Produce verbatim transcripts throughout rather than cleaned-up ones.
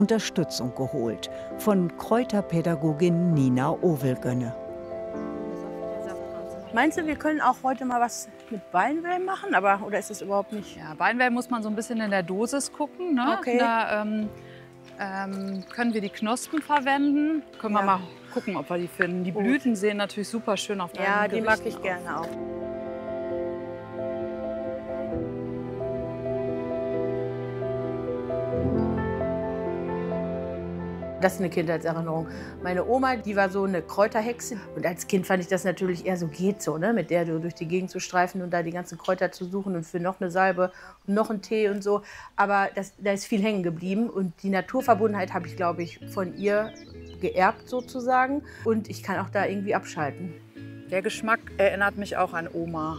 Unterstützung geholt von Kräuterpädagogin Nina Ovelgönne. Meinst du, wir können auch heute mal was mit Beinwell machen? Aber, oder ist das überhaupt nicht? Ja, Beinwell muss man so ein bisschen in der Dosis gucken. Ne? Okay. Da ähm, ähm, können wir die Knospen verwenden. Können Ja. wir mal gucken, ob wir die finden. Die Gut. Blüten sehen natürlich super schön auf deinen Ja, die mag Gerichten ich aus. gerne auch. Das ist eine Kindheitserinnerung. Meine Oma, die war so eine Kräuterhexe. Und als Kind fand ich das natürlich eher so, geht so, ne? Mit der du durch die Gegend zu streifen und da die ganzen Kräuter zu suchen und für noch eine Salbe und noch einen Tee und so. Aber das, da ist viel hängen geblieben. Und die Naturverbundenheit habe ich, glaube ich, von ihr geerbt sozusagen. Und ich kann auch da irgendwie abschalten. Der Geschmack erinnert mich auch an Oma.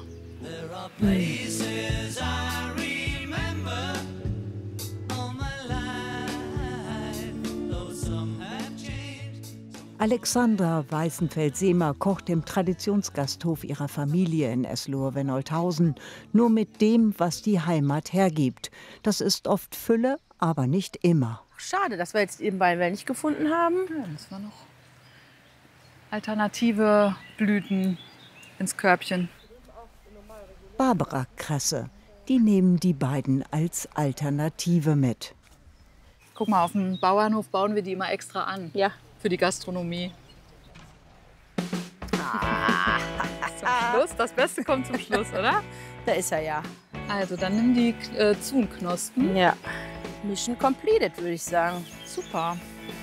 Alexandra Weißenfeld-Sehmer kocht im Traditionsgasthof ihrer Familie in Eslohe-Wenolthausen nur mit dem, was die Heimat hergibt. Das ist oft Fülle, aber nicht immer. Schade, dass wir jetzt eben Beinwell nicht gefunden haben. Ja, das war noch alternative Blüten ins Körbchen. Barbara-Kresse, die nehmen die beiden als Alternative mit. Guck mal, auf dem Bauernhof bauen wir die immer extra an. Ja. Für die Gastronomie. Zum Schluss. Das Beste kommt zum Schluss, oder? Da ist er ja. Also, dann nimm die äh, Zuhnknospen. Ja. Mission completed, würde ich sagen. Super.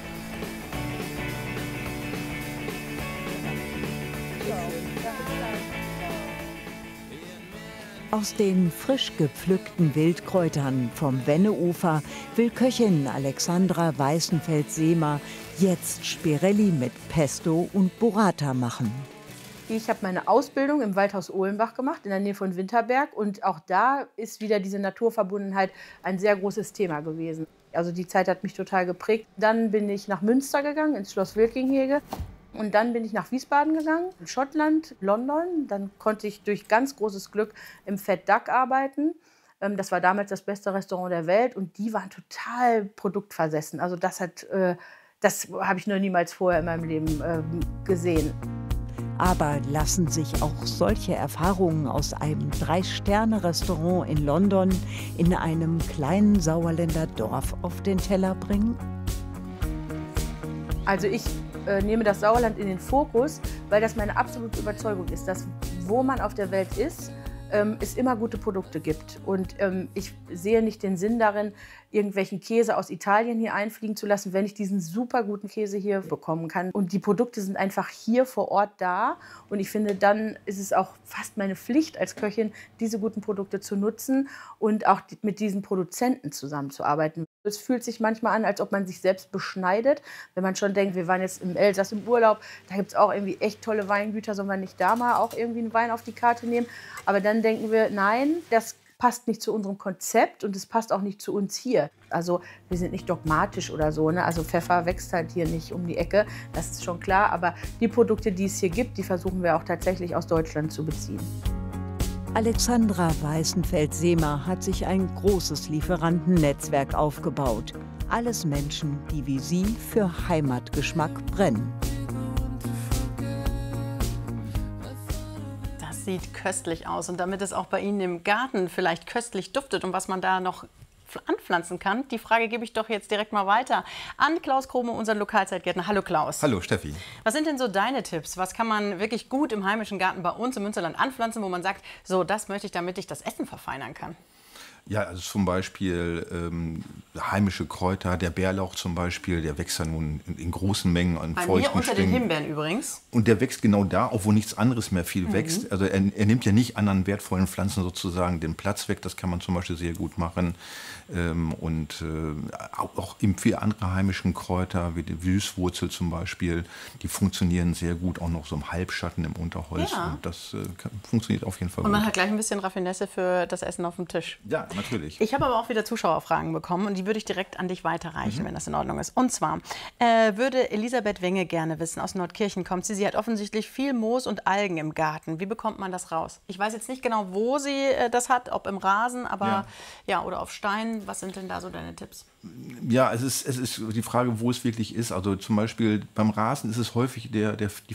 Aus den frisch gepflückten Wildkräutern vom Wenneufer will Köchin Alexandra Weißenfeld-Sehmer jetzt Spirelli mit Pesto und Burrata machen. Ich habe meine Ausbildung im Waldhaus Ohlenbach gemacht, in der Nähe von Winterberg. Und auch da ist wieder diese Naturverbundenheit ein sehr großes Thema gewesen. Also die Zeit hat mich total geprägt. Dann bin ich nach Münster gegangen, ins Schloss Wilkinghege. Und dann bin ich nach Wiesbaden gegangen, in Schottland, London. Dann konnte ich durch ganz großes Glück im Fat Duck arbeiten. Das war damals das beste Restaurant der Welt. Und die waren total produktversessen. Also das hat, das habe ich noch niemals vorher in meinem Leben gesehen. Aber lassen sich auch solche Erfahrungen aus einem Drei-Sterne-Restaurant in London in einem kleinen Sauerländer Dorf auf den Teller bringen? Also ich äh, nehme das Sauerland in den Fokus, weil das meine absolute Überzeugung ist, dass wo man auf der Welt ist, ähm, es immer gute Produkte gibt. Und ähm, ich sehe nicht den Sinn darin, irgendwelchen Käse aus Italien hier einfliegen zu lassen, wenn ich diesen super guten Käse hier bekommen kann. Und die Produkte sind einfach hier vor Ort da. Und ich finde, dann ist es auch fast meine Pflicht als Köchin, diese guten Produkte zu nutzen und auch mit diesen Produzenten zusammenzuarbeiten. Es fühlt sich manchmal an, als ob man sich selbst beschneidet, wenn man schon denkt, wir waren jetzt im Elsass im Urlaub, da gibt es auch irgendwie echt tolle Weingüter, soll man nicht da mal auch irgendwie einen Wein auf die Karte nehmen? Aber dann denken wir, nein, das passt nicht zu unserem Konzept und es passt auch nicht zu uns hier. Also wir sind nicht dogmatisch oder so, ne? Also Pfeffer wächst halt hier nicht um die Ecke, das ist schon klar. Aber die Produkte, die es hier gibt, die versuchen wir auch tatsächlich aus Deutschland zu beziehen. Alexandra Weißenfeld-Sehmer hat sich ein großes Lieferantennetzwerk aufgebaut. Alles Menschen, die wie sie für Heimatgeschmack brennen. Das sieht köstlich aus. Und damit es auch bei Ihnen im Garten vielleicht köstlich duftet und was man da noch anpflanzen kann, die Frage gebe ich doch jetzt direkt mal weiter an Klaus Krome, unseren Lokalzeitgärtner. Hallo Klaus. Hallo Steffi. Was sind denn so deine Tipps? Was kann man wirklich gut im heimischen Garten bei uns im Münsterland anpflanzen, wo man sagt, so das möchte ich, damit ich das Essen verfeinern kann? Ja, also zum Beispiel ähm, heimische Kräuter, der Bärlauch zum Beispiel, der wächst ja nun in, in großen Mengen an Bei feuchten mir unter Stängen. den Himbeeren übrigens. Und der wächst genau da, auch wo nichts anderes mehr viel Mhm. wächst. Also er, er nimmt ja nicht anderen wertvollen Pflanzen sozusagen den Platz weg. Das kann man zum Beispiel sehr gut machen. Ähm, und äh, auch, auch eben viele andere heimischen Kräuter, wie die Süßwurzel zum Beispiel, die funktionieren sehr gut, auch noch so im Halbschatten im Unterholz. Ja. Und das äh, kann, funktioniert auf jeden Fall Und man gut. hat gleich ein bisschen Raffinesse für das Essen auf dem Tisch. Ja, natürlich. Ich habe aber auch wieder Zuschauerfragen bekommen und die würde ich direkt an dich weiterreichen, mhm. wenn das in Ordnung ist. Und zwar äh, würde Elisabeth Wenge gerne wissen, aus Nordkirchen kommt sie, sie hat offensichtlich viel Moos und Algen im Garten. Wie bekommt man das raus? Ich weiß jetzt nicht genau, wo sie äh, das hat, ob im Rasen, aber ja. ja, oder auf Steinen. Was sind denn da so deine Tipps? Ja, es ist, es ist die Frage, wo es wirklich ist. Also zum Beispiel beim Rasen ist es häufig der, der, die